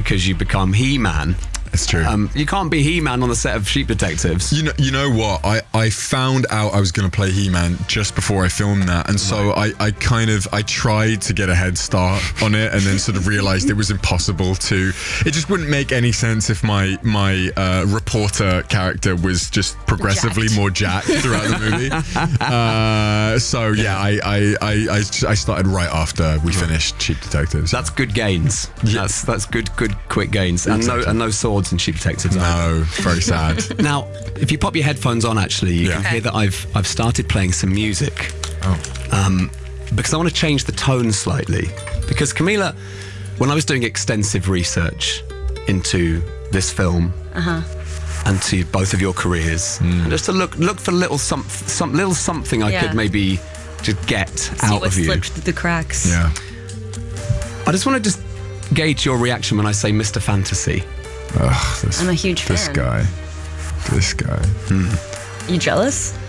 because you become He-Man. It's true. You can't be He-Man on the set of Sheep Detectives. You know what? I found out I was going to play He-Man just before I filmed that, and so I tried to get a head start on it, and then sort of realized it was impossible to. It just wouldn't make any sense if my reporter character was just progressively more jacked throughout the movie. So yeah, I started right after we finished Sheep Detectives. That's good gains. Yeah. That's good quick gains, and no swords in Sheep Detectives. No, very sad. Now, if you pop your headphones on, actually, you can hear that I've started playing some music. Oh. Because I want to change the tone slightly. Because Camila, when I was doing extensive research into this film and to both of your careers, and just to look for little something I could maybe just get out of you. See what slipped through the cracks. Yeah. I just want to just gauge your reaction when I say Mr. Fantasy. I'm a huge fan. This guy. You jealous?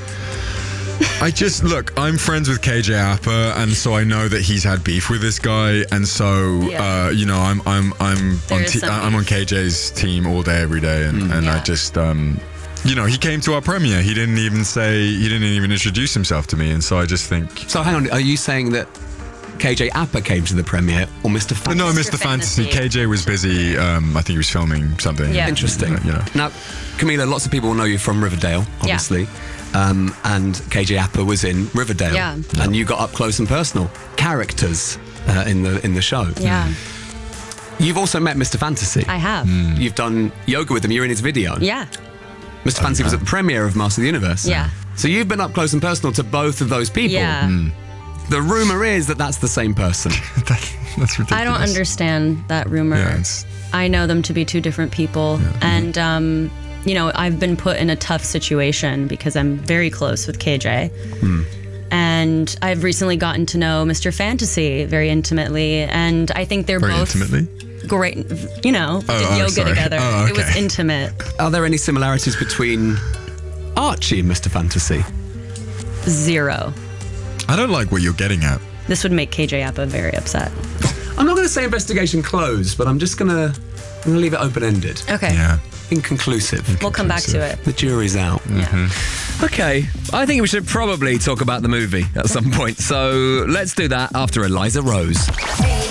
I'm friends with KJ Apa, and so I know that he's had beef with this guy, and so I'm on KJ's team all day, every day, and I just he came to our premiere. He didn't even introduce himself to me, and so I just think. So hang on, are you saying that KJ Apa came to the premiere, or Mr. Fantasy? No, Mr. Fantasy. KJ was busy. I think he was filming something. Yeah. Interesting. Now, Camila, lots of people will know you from Riverdale, obviously. And KJ Apa was in Riverdale. Yeah. And you got up close and personal. Characters in the show. Yeah. You've also met Mr. Fantasy. I have. You've done yoga with him. You're in his video. Yeah. Mr. Fantasy was at the premiere of Master of the Universe. Yeah. So you've been up close and personal to both of those people. Yeah. The rumor is that that's the same person. That's ridiculous. I don't understand that rumor. Yeah, I know them to be two different people. And, I've been put in a tough situation because I'm very close with KJ. And I've recently gotten to know Mr. Fantasy very intimately. And I think they're very both intimately. Great. We did yoga together. Oh, okay. It was intimate. Are there any similarities between Archie and Mr. Fantasy? Zero. I don't like what you're getting at. This would make KJ Apa very upset. I'm not going to say investigation closed, but I'm just going to leave it open-ended. Okay. Yeah. Inconclusive. We'll come back to it. The jury's out. Yeah. Okay, I think we should probably talk about the movie at some point. So let's do that after Eliza Rose.